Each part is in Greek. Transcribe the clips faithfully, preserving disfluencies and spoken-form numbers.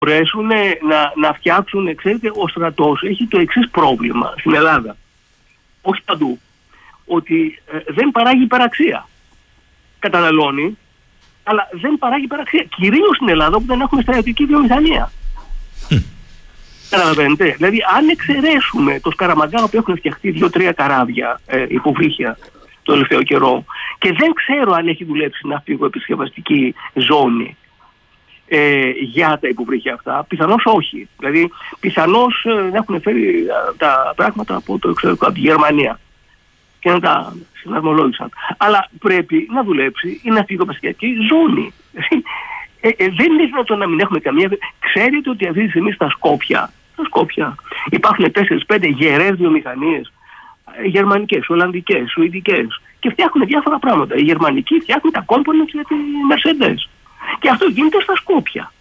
μπορέσουν να, να φτιάξουν, ξέρετε, ο στρατός έχει το εξής πρόβλημα στην Ελλάδα, όχι παντού, ότι ε, δεν παράγει υπεραξία. Καταναλώνει, αλλά δεν παράγει υπεραξία. Κυρίως στην Ελλάδα που δεν έχουμε στρατιωτική βιομηχανία. Mm. Καταλαβαίνετε. Δηλαδή, αν εξαιρέσουμε το Σκαραμαγκά που έχουν φτιαχτεί δύο-τρία καράβια ε, υποβρύχια το τελευταίο καιρό, και δεν ξέρω αν έχει δουλέψει ναυπηγοεπισκευαστική ζώνη ε, για τα υποβρύχια αυτά, πιθανώς όχι. Δηλαδή, πιθανώς ε, δεν έχουν φέρει ε, τα πράγματα από το εξωτερικό, από τη Γερμανία, και να τα συναρμολόγησαν. Αλλά πρέπει να δουλέψει η ναυπηγοεπισκευαστική ζώνη. Ε, ε, δεν είναι δυνατόν να μην έχουμε καμία. Ξέρετε ότι αυτή τη στιγμή στα Σκόπια, στα Σκόπια υπάρχουν τέσσερις πέντε γερές βιομηχανίες, ε, γερμανικές, ολλανδικές, σουηδικές, και φτιάχνουν διάφορα πράγματα. Οι γερμανικοί φτιάχνουν τα components για τη Mercedes. Και αυτό γίνεται στα Σκόπια.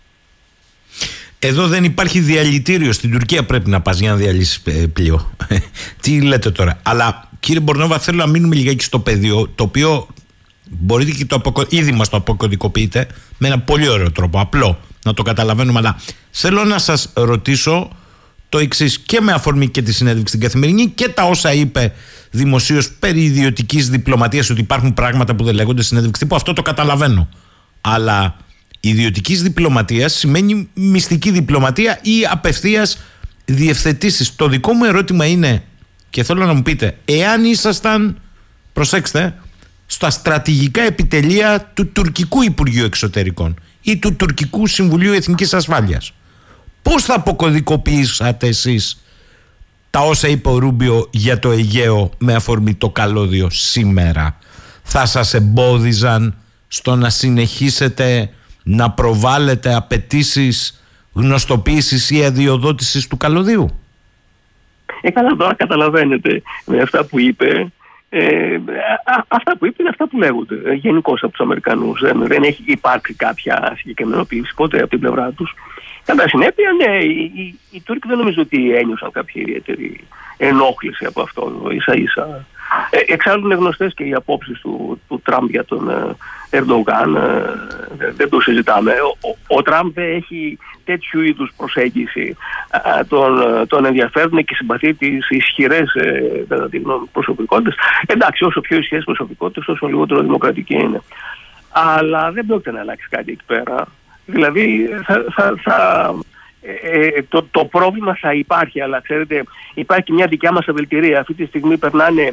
Εδώ δεν υπάρχει διαλυτήριο. Στην Τουρκία πρέπει να πας για να διαλύσεις πλοίο. Τι λέτε τώρα. Αλλά κύριε Μπορνόβα, θέλω να μείνουμε λιγάκι στο πεδίο, το οποίο μπορείτε και το αποκο... ήδη μας το αποκωδικοποιείτε με ένα πολύ ωραίο τρόπο, απλό να το καταλαβαίνουμε. Αλλά θέλω να σας ρωτήσω το εξής, και με αφορμή και τη συνέντευξη στην Καθημερινή και τα όσα είπε δημοσίως περί ιδιωτικής διπλωματίας, ότι υπάρχουν πράγματα που δεν λέγονται στην συνέντευξη τύπου, αυτό το καταλαβαίνω. Αλλά ιδιωτικής διπλωματίας σημαίνει μυστική διπλωματία ή απευθείας διευθετήσεις. Το δικό μου ερώτημα είναι, και θέλω να μου πείτε, εάν ήσασταν, προσέξτε, στα στρατηγικά επιτελεία του τουρκικού Υπουργείου Εξωτερικών ή του τουρκικού Συμβουλίου Εθνικής Ασφάλειας, πώς θα αποκωδικοποιήσατε εσείς τα όσα είπε ο Ρούμπιο για το Αιγαίο με αφορμή το καλώδιο σήμερα? Θα σας εμπόδιζαν στο να συνεχίσετε να προβάλλετε απαιτήσεις γνωστοποίησης ή αδειοδότησης του καλωδίου? Ε, καλά, τώρα καταλαβαίνετε με αυτά που είπε. Ε, α, αυτά που είπε είναι αυτά που λέγονται ε, γενικώς από τους Αμερικανούς. Δεν, δεν έχει υπάρξει κάποια συγκεκριμενοποίηση ποτέ από την πλευρά τους. Κατά συνέπεια, ναι, οι, οι, οι Τούρκοι δεν νομίζω ότι ένιωσαν κάποια ιδιαίτερη ενόχληση από αυτό, ίσα ίσα. Ε, εξάλλου είναι γνωστές και οι απόψεις του, του Τραμπ για τον ε, Ερντογάν, ε, δεν το συζητάμε. Ο, ο, ο Τραμπ δεν έχει τέτοιου είδους προσέγγιση. Ε, τον, τον ενδιαφέρουν και συμπαθεί τις ισχυρές ε, προσωπικότητες. Εντάξει, όσο πιο ισχυρές προσωπικότητες, όσο λιγότερο δημοκρατική είναι. Αλλά δεν πρόκειται να αλλάξει κάτι εκεί πέρα. Δηλαδή θα, θα, θα, ε, το, το πρόβλημα θα υπάρχει, αλλά ξέρετε, υπάρχει και μια δικιά μας αβελτηρία. Αυτή τη στιγμή περνάνε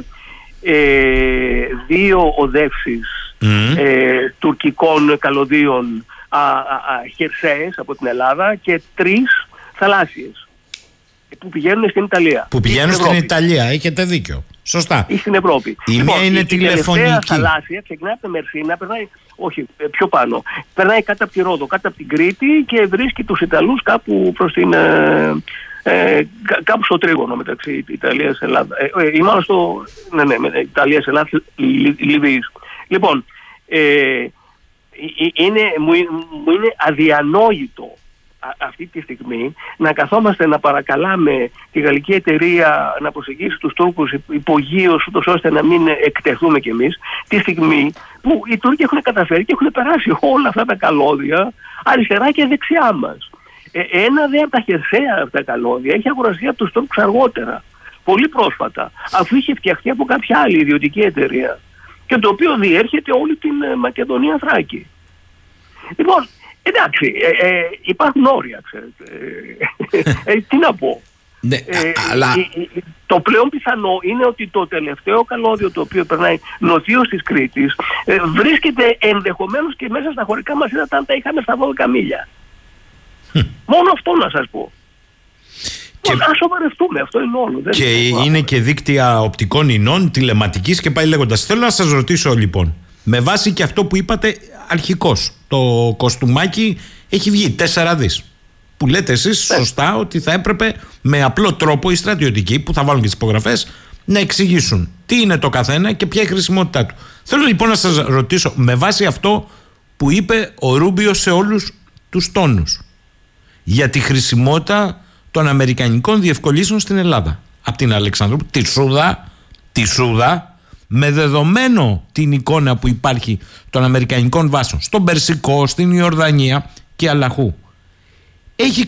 ε, δύο οδεύσεις mm. ε, τουρκικών καλωδίων α, α, α, χερσαίες από την Ελλάδα και τρεις θαλάσσιες που πηγαίνουν στην Ιταλία. Που πηγαίνουν στην, στην Ιταλία, έχετε δίκιο. Σωστά. Ή στην Ευρώπη. Η λοιπόν, μία είναι η, τηλεφωνική. Η τελευταία θαλάσσια ξεκινάει από τη Μερσίνα, περνάει, όχι, πιο πάνω. Περνάει κάτω από τη Ρόδο, κάτω από την Κρήτη και βρίσκει τους Ιταλούς κάπου προς την... Ε, ε, κάπου στο τρίγωνο μεταξύ Ιταλίας και Ελλάδας. Ε, ε, ή μάλλον στο... Ναι, ναι, με, Ιταλίας, Ελλάδας, Λι, Λιβύης. Λοιπόν, ε, είναι, μου, μου είναι αδιανόητο αυτή τη στιγμή να καθόμαστε να παρακαλάμε τη γαλλική εταιρεία να προσεγγίσει τους Τούρκους υπογείως, ούτως ώστε να μην εκτεθούμε κι εμείς, τη στιγμή που οι Τούρκοι έχουν καταφέρει και έχουν περάσει όλα αυτά τα καλώδια αριστερά και δεξιά μας. Ε, ένα δε από τα χερσαία αυτά τα καλώδια έχει αγοραστεί από τους Τούρκους αργότερα, πολύ πρόσφατα, αφού είχε φτιαχτεί από κάποια άλλη ιδιωτική εταιρεία, και το οποίο διέρχεται όλη την Μακεδονία Θράκη. Λοιπόν, εντάξει, ε, ε, υπάρχουν όρια, ξέρετε. Ε, ε, τι να πω. Ναι, ε, αλλά... ε, ε, το πλέον πιθανό είναι ότι το τελευταίο καλώδιο το οποίο περνάει νοτίως της Κρήτης ε, βρίσκεται ενδεχομένως και μέσα στα χωρικά μας ύδατα αν τα είχαμε στα δώδεκα μίλια. Hm. Μόνο αυτό να σας πω. Και... Ας σοβαρευτούμε, αυτό είναι όλο. Δεν και είναι, είναι και δίκτυα οπτικών ινών, τηλεματικής και πάει λέγοντας. Θέλω να σας ρωτήσω λοιπόν, με βάση και αυτό που είπατε αρχικώς, το κοστούμάκι έχει βγει τέσσερα δις. Που λέτε εσείς σωστά ότι θα έπρεπε με απλό τρόπο οι στρατιωτικοί που θα βάλουν και τις υπογραφές να εξηγήσουν τι είναι το καθένα και ποια είναι η χρησιμότητά του. Θέλω λοιπόν να σας ρωτήσω, με βάση αυτό που είπε ο Ρούμπιο σε όλους τους τόνους, για τη χρησιμότητα των αμερικανικών διευκολύνσεων στην Ελλάδα. Από την Αλεξανδρούπολη, τη Σούδα, τη Σούδα, με δεδομένο την εικόνα που υπάρχει των αμερικανικών βάσεων στον Περσικό, στην Ιορδανία και αλλαχού. έχει